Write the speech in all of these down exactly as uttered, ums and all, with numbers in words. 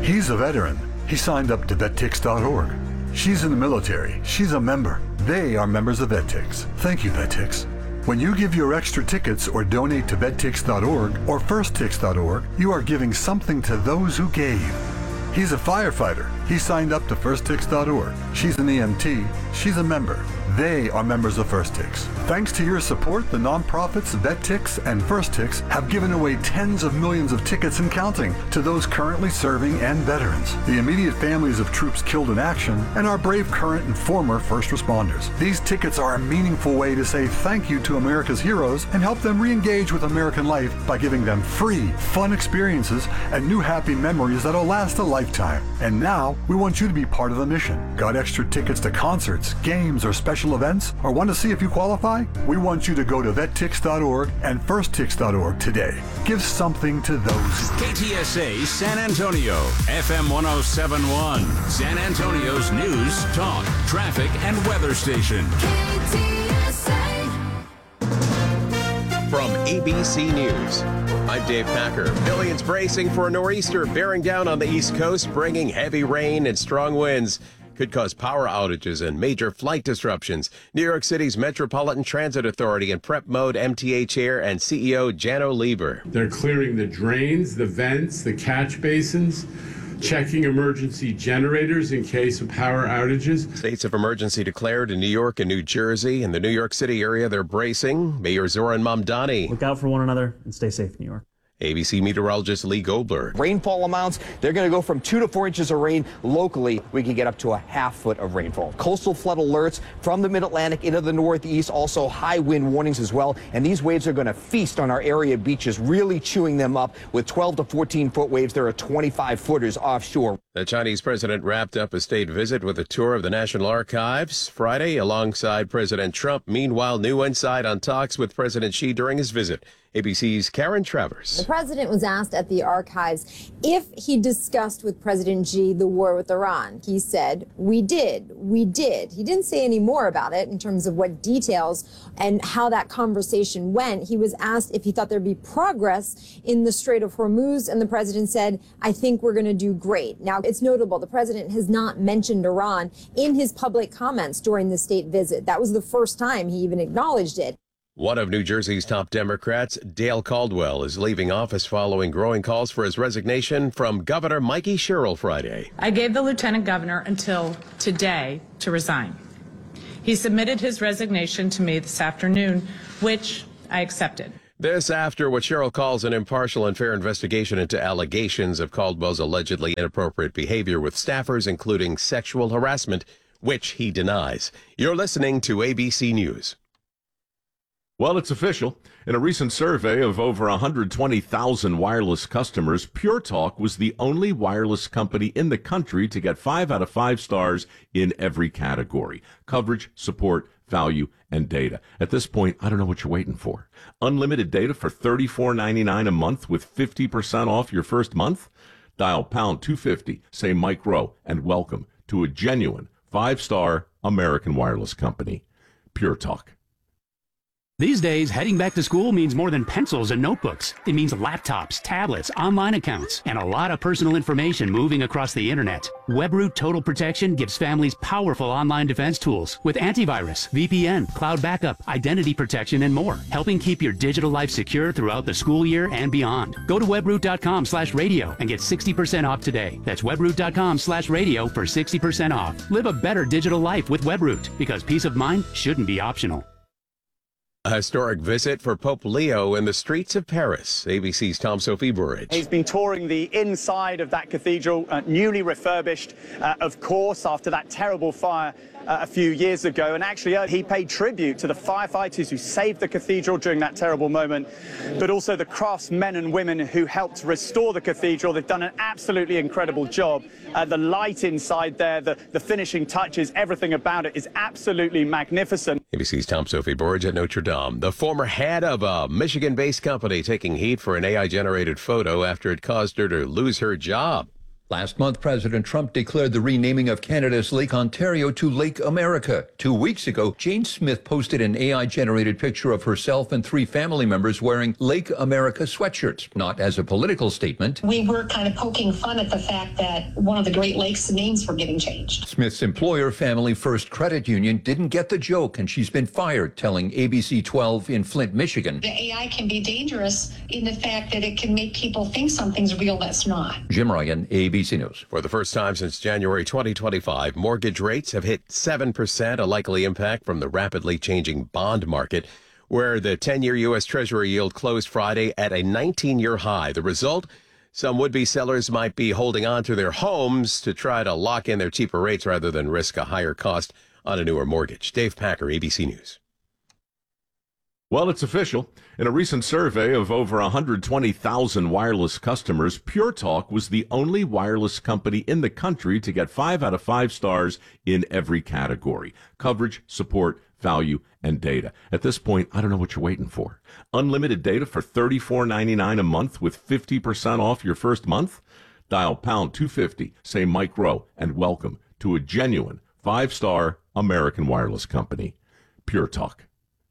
He's a veteran. He signed up to vet tix dot org. She's in the military. She's a member. They are members of VetTix. Thank you, VetTix. When you give your extra tickets or donate to vet tix dot org or first tix dot org, you are giving something to those who gave. He's a firefighter. He signed up to first tix dot org. She's an E M T. She's a member. They are members of FirstTix. Thanks to your support, the nonprofits VetTix and FirstTix have given away tens of millions of tickets and counting to those currently serving and veterans, the immediate families of troops killed in action, and our brave current and former first responders. These tickets are a meaningful way to say thank you to America's heroes and help them re-engage with American life by giving them free, fun experiences and new happy memories that'll last a lifetime. And now, we want you to be part of the mission. Got extra tickets to concerts, games, or special events, or want to see if you qualify? We want you to go to vet tix dot org and first tix dot org today. Give something to those. K T S A San Antonio, F M one oh seven point one, San Antonio's news, talk, traffic, and weather station. K T S A. From A B C News, I'm Dave Packer. Millions bracing for a nor'easter bearing down on the East Coast, bringing heavy rain and strong winds. Could cause power outages and major flight disruptions. New York City's Metropolitan Transit Authority and Prep Mode M T A Chair and C E O Jano Lieber. They're clearing the drains, the vents, the catch basins, checking emergency generators in case of power outages. States of emergency declared in New York and New Jersey. In the New York City area, they're bracing. Mayor Zoran Mamdani. Look out for one another and stay safe, New York. A B C meteorologist Lee Goldberg. Rainfall amounts, they're going to go from two to four inches of rain. Locally, we can get up to a half foot of rainfall. Coastal flood alerts from the mid-Atlantic into the northeast, also high wind warnings as well. And these waves are going to feast on our area beaches, really chewing them up. With twelve to fourteen foot waves, there are twenty-five footers offshore. The Chinese president wrapped up a state visit with a tour of the National Archives Friday alongside President Trump. Meanwhile, new insight on talks with President Xi during his visit. A B C's Karen Travers. The president was asked at the archives if he discussed with President Xi the war with Iran. He said, we did, we did. He didn't say any more about it in terms of what details and how that conversation went. He was asked if he thought there'd be progress in the Strait of Hormuz, and the president said, I think we're going to do great. Now, it's notable the president has not mentioned Iran in his public comments during the state visit. That was the first time he even acknowledged it. One of New Jersey's top Democrats, Dale Caldwell, is leaving office following growing calls for his resignation from Governor Mikey Sherrill Friday. I gave the lieutenant governor until today to resign. He submitted his resignation to me this afternoon, which I accepted. This after what Sherrill calls an impartial and fair investigation into allegations of Caldwell's allegedly inappropriate behavior with staffers, including sexual harassment, which he denies. You're listening to A B C News. Well, it's official. In a recent survey of over one hundred twenty thousand wireless customers, Pure Talk was the only wireless company in the country to get five out of five stars in every category: coverage, support, value, and data. At this point, I don't know what you're waiting for. Unlimited data for thirty-four ninety-nine a month with fifty percent off your first month? Dial pound two fifty, say Mike Rowe, and welcome to a genuine five-star American wireless company. Pure Talk. These days, heading back to school means more than pencils and notebooks. It means laptops, tablets, online accounts, and a lot of personal information moving across the internet. WebRoot Total Protection gives families powerful online defense tools with antivirus, V P N, cloud backup, identity protection, and more, helping keep your digital life secure throughout the school year and beyond. Go to webroot.com slash radio and get sixty percent off today. That's webroot.com slash radio for sixty percent off. Live a better digital life with WebRoot, because peace of mind shouldn't be optional. A historic visit for Pope Leo in the streets of Paris. A B C's Tom Sophie Burridge. He's been touring the inside of that cathedral, uh, newly refurbished, uh, of course, after that terrible fire uh, a few years ago. And actually, uh, he paid tribute to the firefighters who saved the cathedral during that terrible moment, but also the craftsmen and women who helped restore the cathedral. They've done an absolutely incredible job. Uh, the light inside there, the, the finishing touches, everything about it is absolutely magnificent. A B C's Tom Sophie Burridge at Notre Dame. The former head of a Michigan-based company taking heat for an A I-generated photo after it caused her to lose her job. Last month, President Trump declared the renaming of Canada's Lake Ontario to Lake America. Two weeks ago, Jane Smith posted an A I-generated picture of herself and three family members wearing Lake America sweatshirts, not as a political statement. We were kind of poking fun at the fact that one of the Great Lakes names were getting changed. Smith's employer, Family First Credit Union, didn't get the joke, and she's been fired, telling A B C twelve in Flint, Michigan. The A I can be dangerous in the fact that it can make people think something's real that's not. Jim Ryan, A B C News. For the first time since January twenty twenty-five, mortgage rates have hit seven percent, a likely impact from the rapidly changing bond market, where the ten-year U S Treasury yield closed Friday at a nineteen-year high. The result? Some would-be sellers might be holding on to their homes to try to lock in their cheaper rates rather than risk a higher cost on a newer mortgage. Dave Packer, A B C News. Well, it's official. In a recent survey of over one hundred twenty thousand wireless customers, Pure Talk was the only wireless company in the country to get five out of five stars in every category: coverage, support, value, and data. At this point, I don't know what you're waiting for. Unlimited data for thirty-four ninety-nine a month with fifty percent off your first month? Dial pound two fifty, say Mike Rowe, and welcome to a genuine five-star American wireless company. Pure Talk.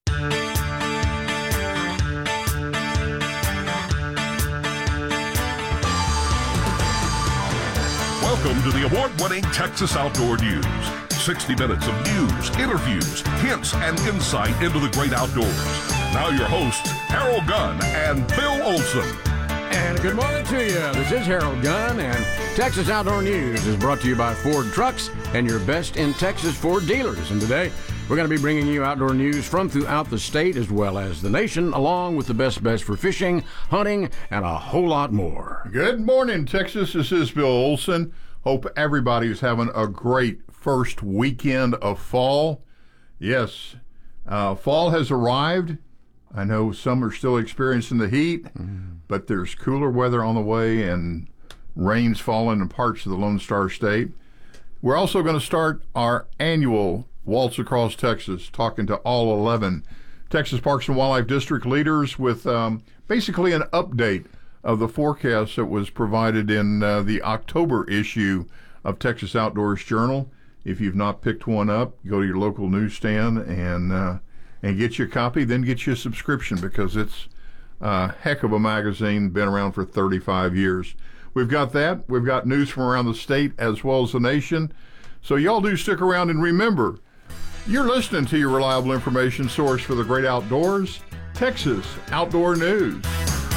Welcome to the award-winning Texas Outdoor News. sixty minutes of news, interviews, hints, and insight into the great outdoors. Now your hosts, Harold Gunn and Bill Olson. And good morning to you. This is Harold Gunn, and Texas Outdoor News is brought to you by Ford Trucks and your best in Texas Ford dealers. And today, we're going to be bringing you outdoor news from throughout the state as well as the nation, along with the best best for fishing, hunting, and a whole lot more. Good morning, Texas. This is Bill Olson. Hope everybody's having a great first weekend of fall. Yes, uh, fall has arrived. I know some are still experiencing the heat, mm. but there's cooler weather on the way and rain's falling in parts of the Lone Star State. We're also going to start our annual Waltz Across Texas, talking to all eleven Texas Parks and Wildlife District leaders with um, basically an update of the forecast that was provided in uh, the October issue of Texas Outdoors Journal. If you've not picked one up, go to your local newsstand and uh, and get you a copy, then get you a subscription because it's a heck of a magazine, been around for thirty-five years. We've got that. We've got news from around the state as well as the nation. So y'all do stick around and remember, you're listening to your reliable information source for the great outdoors, Texas Outdoor News.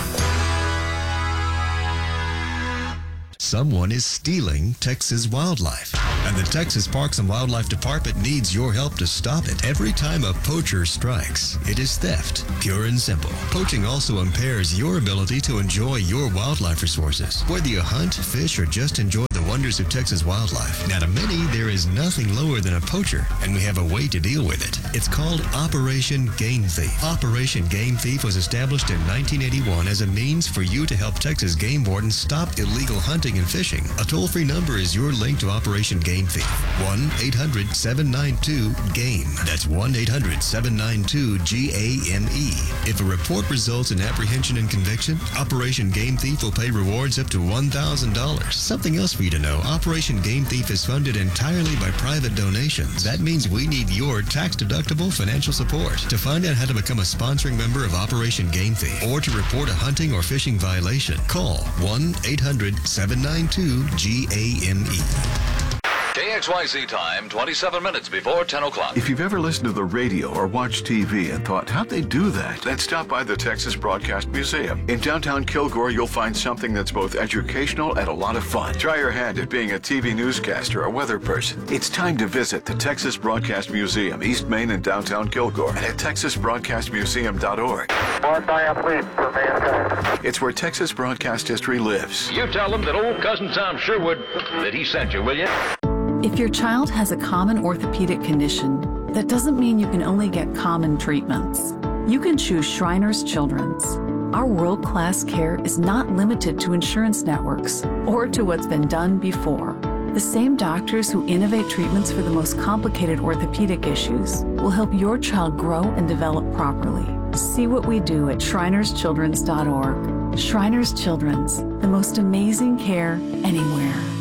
Someone is stealing Texas wildlife, and the Texas Parks and Wildlife Department needs your help to stop it. Every time a poacher strikes, it is theft, pure and simple. Poaching also impairs your ability to enjoy your wildlife resources. Whether you hunt, fish, or just enjoy the wonders of Texas wildlife, now to many, there is nothing lower than a poacher, and we have a way to deal with it. It's called Operation Game Thief. Operation Game Thief was established in nineteen eighty-one as a means for you to help Texas game wardens stop illegal hunting and fishing. A toll-free number is your link to Operation Game Thief. one eight hundred seven nine two GAME. That's one eight hundred seven nine two G A M E. If a report results in apprehension and conviction, Operation Game Thief will pay rewards up to one thousand dollars. Something else for you to know, Operation Game Thief is funded entirely by private donations. That means we need your tax-deductible financial support. To find out how to become a sponsoring member of Operation Game Thief or to report a hunting or fishing violation, call one eight hundred seven nine two G A M E. K X Y Z time, twenty-seven minutes before ten o'clock. If you've ever listened to the radio or watched T V and thought, how'd they do that? Then stop by the Texas Broadcast Museum. In downtown Kilgore, you'll find something that's both educational and a lot of fun. Try your hand at being a T V newscaster or weather person. It's time to visit the Texas Broadcast Museum, East Main in downtown Kilgore, and at texas broadcast museum dot org. It's where Texas broadcast history lives. You tell them that old cousin Tom Sherwood, that he sent you, will you? If your child has a common orthopedic condition, that doesn't mean you can only get common treatments. You can choose Shriners Children's. Our world-class care is not limited to insurance networks or to what's been done before. The same doctors who innovate treatments for the most complicated orthopedic issues will help your child grow and develop properly. See what we do at shriners children's dot org. Shriners Children's, the most amazing care anywhere.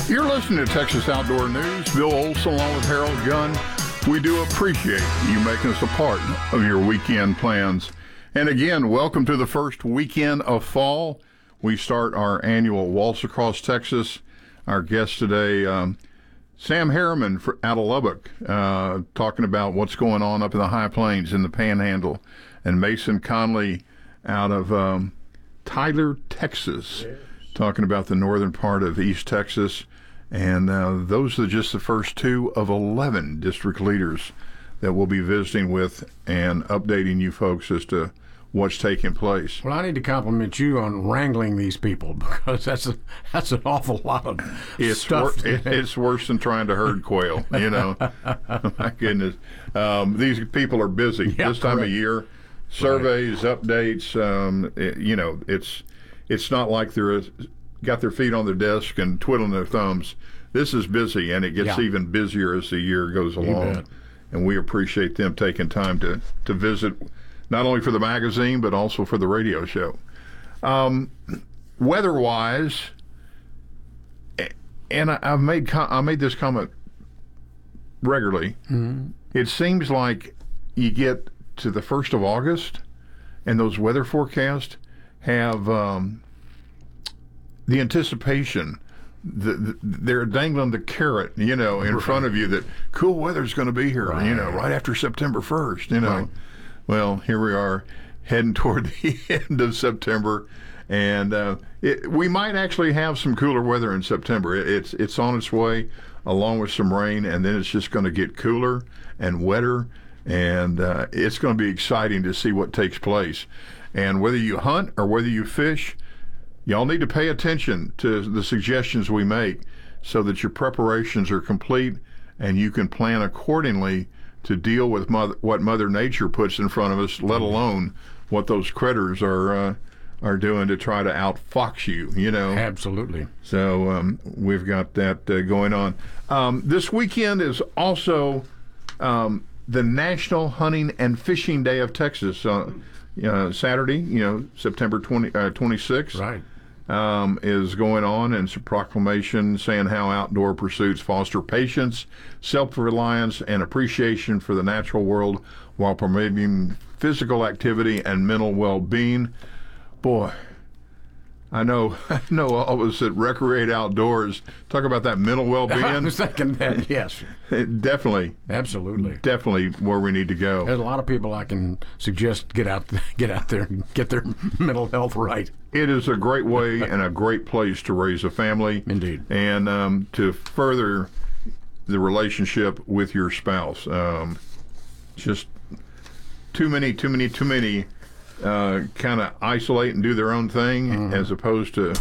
You're listening to Texas Outdoor News. Bill Olson along with Harold Gunn. We do appreciate you making us a part of your weekend plans. And again, welcome to the first weekend of fall. We start our annual Waltz Across Texas. Our guest today, um, Sam Harriman for, out of Lubbock, uh, talking about what's going on up in the High Plains in the Panhandle. And Mason Conley out of um, Tyler, Texas, yes, talking about the northern part of East Texas. And uh, those are just the first two of eleven district leaders that we'll be visiting with and updating you folks as to what's taking place. Well, I need to compliment you on wrangling these people, because that's a, that's an awful lot of it's stuff. Wor- it, it's worse than trying to herd quail, you know. My goodness. Um, these people are busy yeah, this time correct. of year. Surveys, right. updates, um, it, you know, it's it's not like they're got their feet on their desk and twiddling their thumbs. This is busy, and it gets yeah. even busier as the year goes along. And we appreciate them taking time to, to visit, not only for the magazine, but also for the radio show. Um, weather-wise, and I, I've made com- I made this comment regularly, mm-hmm. it seems like you get to the first of August, and those weather forecasts have um, the anticipation. The, the, they're dangling the carrot, you know, in right. front of you that cool weather's going to be here, right. you know, right after September first, you know. Right. Well, here we are heading toward the end of September, and uh, it, we might actually have some cooler weather in September. It, it's it's on its way, along with some rain, and then it's just going to get cooler and wetter, and uh, it's going to be exciting to see what takes place. And whether you hunt or whether you fish, y'all need to pay attention to the suggestions we make so that your preparations are complete and you can plan accordingly to deal with mother, what Mother Nature puts in front of us, let alone what those critters are uh, are doing to try to outfox you, you know. Absolutely. So um, we've got that uh, going on. Um, this weekend is also um, the National Hunting and Fishing Day of Texas. Uh, uh, Saturday, you know, September twentieth, uh, twenty-sixth. Right. Um, is going on, and it's a proclamation saying how outdoor pursuits foster patience, self-reliance, and appreciation for the natural world while promoting physical activity and mental well-being. Boy, I know, I know all of us that recreate outdoors talk about that mental well-being. I was thinking that, yes. Definitely. Absolutely. Definitely where we need to go. There's a lot of people I can suggest get out, get out there and get their mental health right. It is a great way and a great place to raise a family. Indeed. And um, to further the relationship with your spouse. Um, just too many, too many, too many uh, kind of isolate and do their own thing, mm-hmm. as opposed to